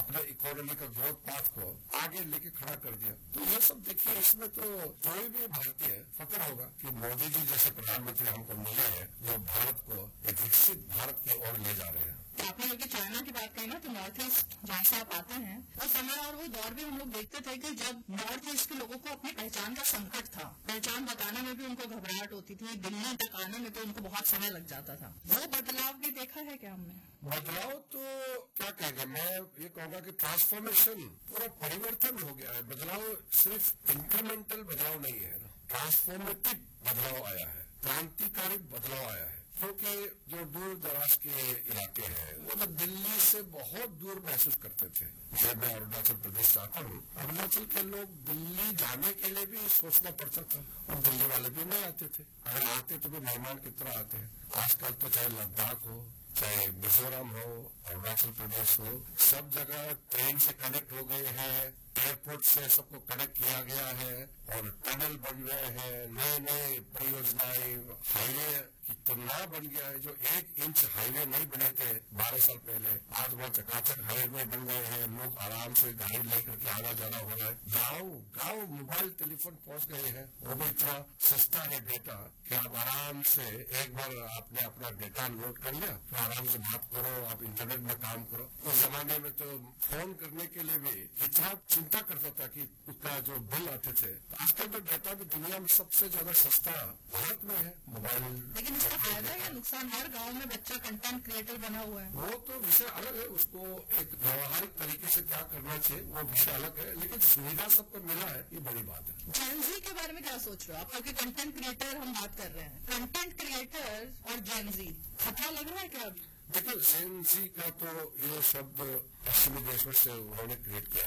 अपने इकोनॉमी का growth path को आगे लेके खड़ा कर दिया। तो ये सब देखिए, इसमें तो कोई भी भारतीय फख्र होगा कि मोदी जी जैसे प्रधानमंत्री हमको मिले हैं जो भारत को एक विकसित भारत की ओर ले जा रहे हैं। आपने अगर चाइना की बात कही ना, तो नॉर्थ ईस्ट जहाँ से आप आते हैं वो समय और वो दौर भी हम लोग देखते थे कि जब नॉर्थ ईस्ट के लोगों को अपनी पहचान का संकट था, पहचान बताने में भी उनको घबराहट होती थी, दिल्ली तक आने में तो उनको बहुत समय लग जाता था। वो बदलाव भी देखा है क्या हमने? बदलाव तो क्या कहेंगे, मैं ये कहूँगा कि ट्रांसफॉर्मेशन, पूरा परिवर्तन हो गया है। बदलाव सिर्फ इंक्रीमेंटल बदलाव नहीं है ना, ट्रांसफॉर्मेटिव बदलाव आया है, क्रांतिकारी बदलाव आया है। क्योंकि जो दूर दराज के इलाके हैं वो तो दिल्ली से बहुत दूर महसूस करते थे। जब मैं अरुणाचल प्रदेश आता हूँ, अरुणाचल के लोग दिल्ली जाने के लिए भी सोचना पड़ता था और दिल्ली वाले भी नहीं आते थे। अगर आते तो भी मेहमान की तरह आते हैं। आजकल तो चाहे लद्दाख हो, चाहे मिजोरम हो, अरुणाचल प्रदेश हो, सब जगह ट्रेन से कनेक्ट हो गए हैं, एयरपोर्ट से सबको कनेक्ट किया गया है और टनल बन गए हैं, नए नए परियोजनाएं, हाईवे की तुलना बन गया है। जो 1 इंच हाईवे नहीं बने थे 12 साल पहले, आज वह चकाचक हाईवे बन गए हैं। लोग आराम से गाड़ी लेकर के आना जाना हो रहा है। गाँव मोबाइल टेलीफोन पहुंच गए हैं। वो भी इतना सस्ता है डेटा कि आप आराम से एक बार आपने अपना डेटा लोड कर लिया, तो आराम से बात करो, आप इंटरनेट में काम करो। उस जमाने में तो फोन करने के लिए भी इतना चिंता करता था कि उसका जो बिल आते थे। आजकल तो डेटा भी दुनिया में सबसे ज्यादा सस्ता भारत में है, मोबाइल। लेकिन इसका फायदा या नुकसान, हर गांव में बच्चा कंटेंट क्रिएटर बना हुआ है। वो तो विषय अलग है, उसको एक व्यवहारिक तरीके से क्या करना चाहिए वो विषय अलग है, लेकिन सुविधा सबको मिला है, ये बड़ी बात है। जेन ज़ी के बारे में क्या सोच रहे हो आप? क्योंकि कंटेंट क्रिएटर हम बात कर रहे हैं, कंटेंट क्रिएटर और जेन ज़ी खतरा लग रहा है क्या अभी? देखिए, जेन ज़ी का तो ये शब्द पश्चिमी देशों से उन्होंने क्रिएट किया